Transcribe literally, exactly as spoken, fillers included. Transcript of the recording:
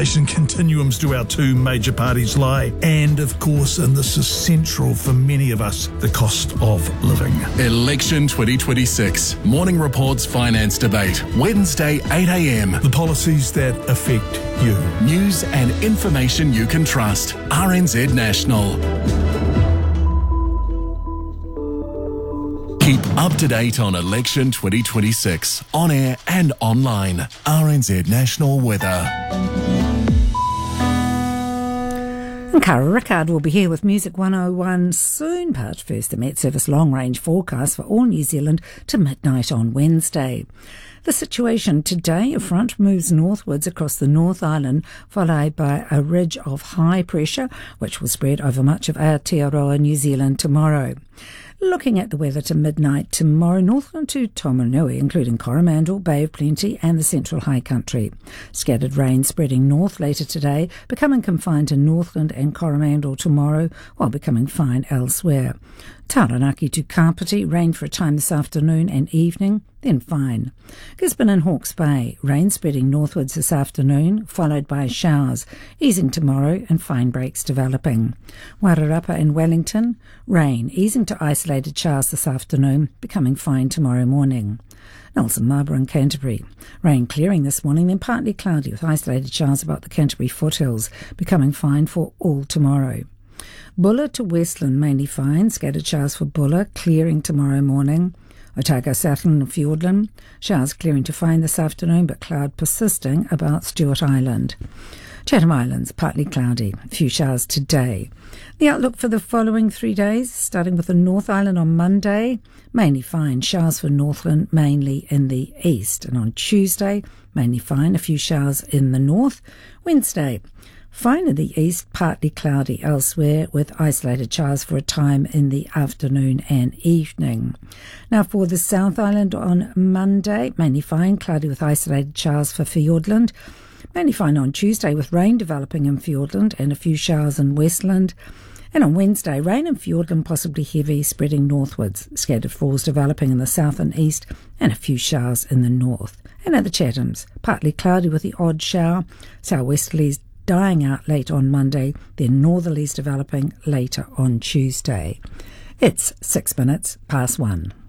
information continuums do our two major parties lie? And of course, and this is central for many of us, the cost of living. Election twenty twenty-six. Morning Report's Finance Debate. Wednesday, eight a m. The policies that affect you. News and information you can trust. R N Z National. Keep up to date on Election twenty twenty-six, on air and online. R N Z National Weather. And Cara Rickard will be here with Music one oh one soon, but first the Met Service long-range forecast for all New Zealand to midnight on Wednesday. The situation today, a front moves northwards across the North Island, followed by a ridge of high pressure, which will spread over much of Aotearoa, New Zealand tomorrow. Looking at the weather to midnight tomorrow, Northland to Tomanui, including Coromandel, Bay of Plenty and the Central High Country. Scattered rain spreading north later today, becoming confined to Northland and Coromandel tomorrow, while becoming fine elsewhere. Taranaki to Kapiti, rain for a time this afternoon and evening, then fine. Gisborne and Hawke's Bay, rain spreading northwards this afternoon, followed by showers, easing tomorrow and fine breaks developing. Wairarapa and Wellington, rain, easing to isolated showers this afternoon, becoming fine tomorrow morning. Nelson, Marlborough and Canterbury, rain clearing this morning, then partly cloudy with isolated showers about the Canterbury foothills, becoming fine for all tomorrow. Bulla to Westland, mainly fine, scattered showers for Bulla, clearing tomorrow morning. Otago, Southland and Fiordland, showers clearing to fine this afternoon, but cloud persisting about Stewart Island. Chatham Islands, partly cloudy, a few showers today. The outlook for the following three days, starting with the North Island on Monday, mainly fine, showers for Northland, mainly in the east. And on Tuesday, mainly fine, a few showers in the north. Wednesday, fine in the east, partly cloudy elsewhere, with isolated showers for a time in the afternoon and evening. Now for the South Island on Monday, mainly fine, cloudy with isolated showers for Fiordland. Mainly fine on Tuesday with rain developing in Fiordland and a few showers in Westland. And on Wednesday, rain in Fiordland, possibly heavy, spreading northwards. Scattered falls developing in the south and east and a few showers in the north. And at the Chathams, partly cloudy with the odd shower. Southwesterlies dying out late on Monday, then northerlies developing later on Tuesday. It's six minutes past one.